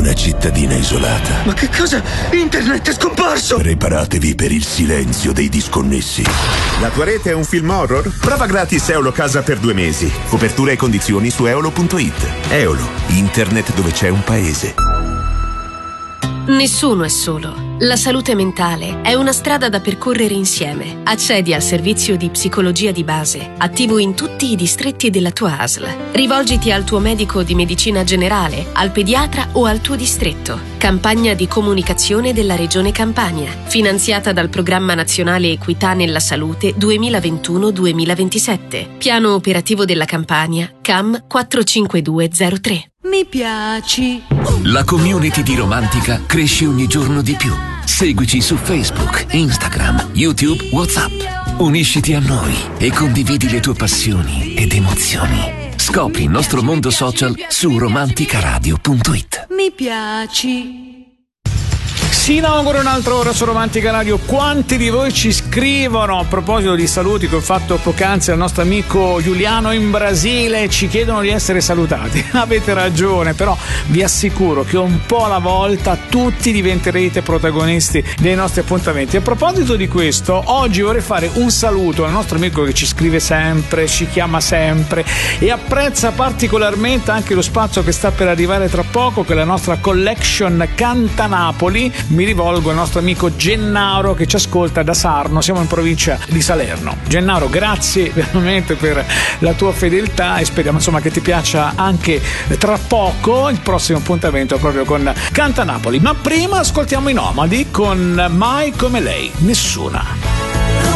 una cittadina isolata. Ma che cosa? Internet è scomparso! Preparatevi per il silenzio dei disconnessi. La tua rete è un film horror? Prova gratis Eolo Casa per 2 mesi. Copertura e condizioni su eolo.it. Eolo, internet dove c'è un paese. Nessuno è solo. La salute mentale è una strada da percorrere insieme. Accedi al servizio di psicologia di base, attivo in tutti i distretti della tua ASL. Rivolgiti al tuo medico di medicina generale, al pediatra o al tuo distretto. Campagna di comunicazione della Regione Campania, finanziata dal Programma Nazionale Equità nella Salute 2021-2027. Piano operativo della Campania, CAM 45203. Mi piaci. La community di Romantica cresce ogni giorno di più. Seguici su Facebook, Instagram, YouTube, WhatsApp. Unisciti a noi e condividi le tue passioni ed emozioni. Scopri il nostro mondo social su romanticaradio.it. Mi piaci. Si inaugura un'altra ora su Romantica Radio. Quanti di voi ci scrivono a proposito di saluti che ho fatto poc'anzi al nostro amico Giuliano in Brasile, ci chiedono di essere salutati. Avete ragione, però vi assicuro che un po' alla volta tutti diventerete protagonisti dei nostri appuntamenti. A proposito di questo, oggi vorrei fare un saluto al nostro amico che ci scrive sempre, ci chiama sempre e apprezza particolarmente anche lo spazio che sta per arrivare tra poco, che è la nostra collection Canta Napoli. Mi rivolgo al nostro amico Gennaro che ci ascolta da Sarno, siamo in provincia di Salerno. Gennaro, grazie veramente per la tua fedeltà e speriamo insomma che ti piaccia anche tra poco il prossimo appuntamento proprio con Canta Napoli. Ma prima ascoltiamo i Nomadi con Mai come lei, nessuna.